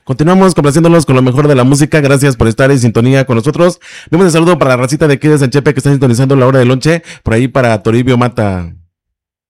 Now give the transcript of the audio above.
Continuamos complaciéndolos con lo mejor de la música. Gracias por estar en sintonía con nosotros. Vemos el saludo para la racita de aquí de Sanchepe que está sintonizando la hora de lonche. Por ahí para Toribio Mata.